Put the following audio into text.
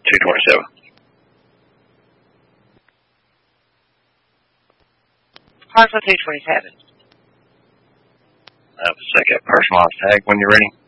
227. Parcel 227. Second personalized tag when you're ready.